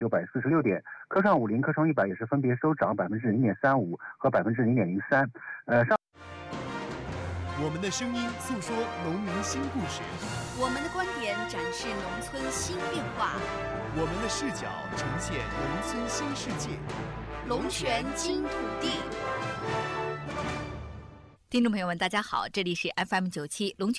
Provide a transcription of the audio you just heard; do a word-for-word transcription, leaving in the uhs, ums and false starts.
九百四十六点，科创五零、科创一百也是分别收涨百分之零点三五和百分之零点零三。呃，上。 我们的声音诉说农民新故事， 我们的观点展示农村新变化， 我们的视角呈现农村新世界。 龙泉金土地。听众朋友们，大家好，这里是 F M 九七龙泉。